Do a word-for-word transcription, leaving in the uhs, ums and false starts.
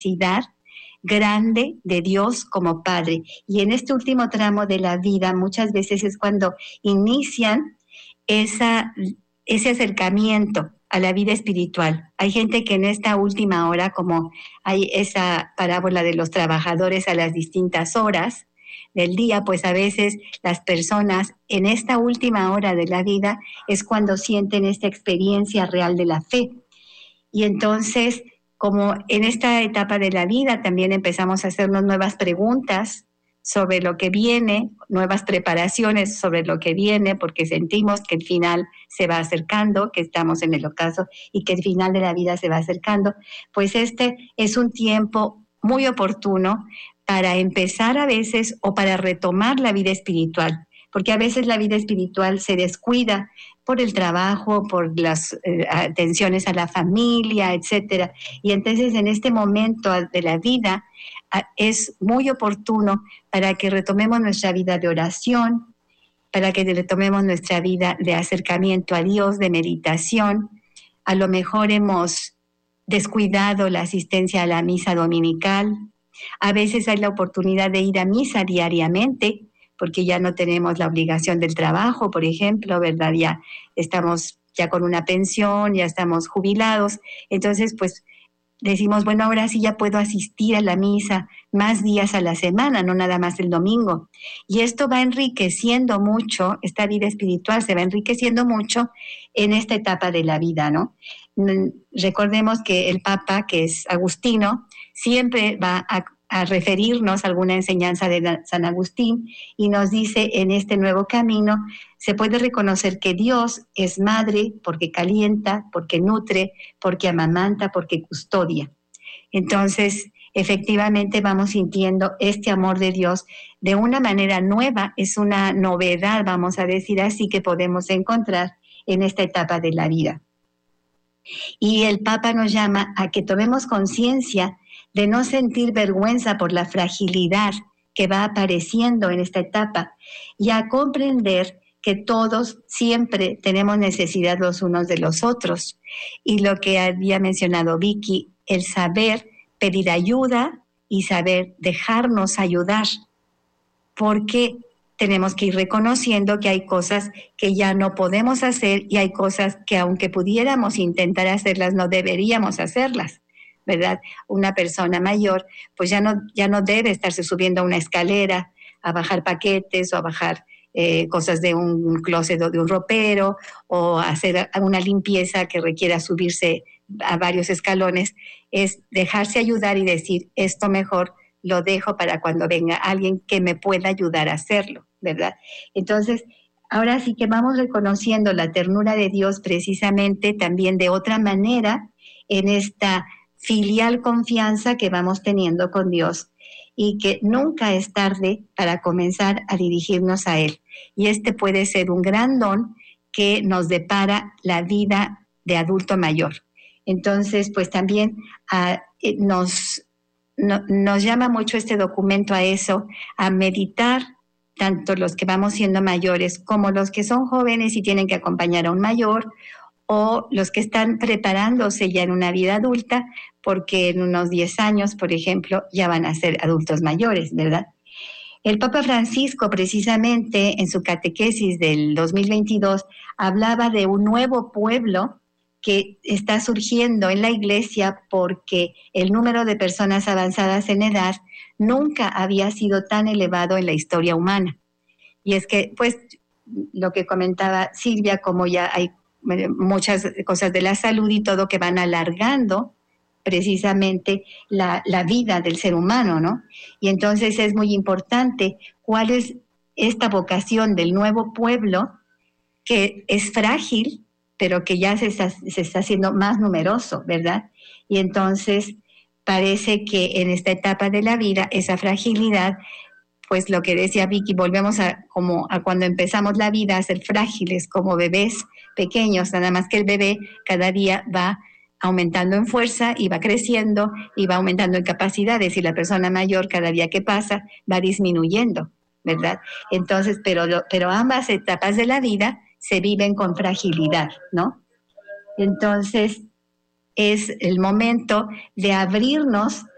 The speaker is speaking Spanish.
necesidad grande de Dios como Padre. Y en este último tramo de la vida muchas veces es cuando inician esa, ese acercamiento a la vida espiritual. Hay gente que en esta última hora, como hay esa parábola de los trabajadores a las distintas horas del día, pues a veces las personas en esta última hora de la vida es cuando sienten esta experiencia real de la fe. Y entonces, como en esta etapa de la vida también empezamos a hacernos nuevas preguntas sobre lo que viene, nuevas preparaciones sobre lo que viene, porque sentimos que el final se va acercando, que estamos en el ocaso y que el final de la vida se va acercando, pues este es un tiempo muy oportuno para empezar a veces o para retomar la vida espiritual, porque a veces la vida espiritual se descuida por el trabajo, por las eh, atenciones a la familia, etcétera. Y entonces en este momento de la vida a, es muy oportuno para que retomemos nuestra vida de oración, para que retomemos nuestra vida de acercamiento a Dios, de meditación. A lo mejor hemos descuidado la asistencia a la misa dominical. A veces hay la oportunidad de ir a misa diariamente, porque ya no tenemos la obligación del trabajo, por ejemplo, ¿verdad? Ya estamos ya con una pensión, ya estamos jubilados. Entonces, pues decimos, bueno, ahora sí ya puedo asistir a la misa más días a la semana, no nada más el domingo. Y esto va enriqueciendo mucho, esta vida espiritual se va enriqueciendo mucho en esta etapa de la vida, ¿no? Recordemos que el Papa, que es Agustino, siempre va a a referirnos a alguna enseñanza de San Agustín y nos dice en este nuevo camino se puede reconocer que Dios es madre porque calienta, porque nutre, porque amamanta, porque custodia. Entonces, efectivamente vamos sintiendo este amor de Dios de una manera nueva, es una novedad, vamos a decir así, que podemos encontrar en esta etapa de la vida. Y el Papa nos llama a que tomemos conciencia de no sentir vergüenza por la fragilidad que va apareciendo en esta etapa y a comprender que todos siempre tenemos necesidad los unos de los otros. Y lo que había mencionado Vicky, el saber pedir ayuda y saber dejarnos ayudar, porque tenemos que ir reconociendo que hay cosas que ya no podemos hacer y hay cosas que aunque pudiéramos intentar hacerlas, no deberíamos hacerlas, ¿verdad? Una persona mayor pues ya no, ya no debe estarse subiendo a una escalera a bajar paquetes o a bajar eh, cosas de un closet o de un ropero o hacer una limpieza que requiera subirse a varios escalones. Es dejarse ayudar y decir, esto mejor lo dejo para cuando venga alguien que me pueda ayudar a hacerlo, ¿verdad? Entonces, ahora sí que vamos reconociendo la ternura de Dios precisamente también de otra manera en esta filial confianza que vamos teniendo con Dios y que nunca es tarde para comenzar a dirigirnos a Él. Y este puede ser un gran don que nos depara la vida de adulto mayor. Entonces, pues también uh, nos, no, nos llama mucho este documento a eso, a meditar tanto los que vamos siendo mayores como los que son jóvenes y tienen que acompañar a un mayor, o los que están preparándose ya en una vida adulta, porque en unos diez años, por ejemplo, ya van a ser adultos mayores, ¿verdad? El Papa Francisco, precisamente en su catequesis del dos mil veintidós, hablaba de un nuevo pueblo que está surgiendo en la Iglesia porque el número de personas avanzadas en edad nunca había sido tan elevado en la historia humana. Y es que, pues, lo que comentaba Silvia, como ya hay muchas cosas de la salud y todo que van alargando precisamente la, la vida del ser humano, ¿no? Y entonces es muy importante cuál es esta vocación del nuevo pueblo que es frágil, pero que ya se está, se está haciendo más numeroso, ¿verdad? Y entonces parece que en esta etapa de la vida, esa fragilidad, pues lo que decía Vicky, volvemos a, como a cuando empezamos la vida a ser frágiles como bebés pequeños, nada más que el bebé cada día va aumentando en fuerza y va creciendo y va aumentando en capacidades y la persona mayor cada día que pasa va disminuyendo, ¿verdad? Entonces, pero, pero ambas etapas de la vida se viven con fragilidad, ¿no? Entonces, es el momento de abrirnos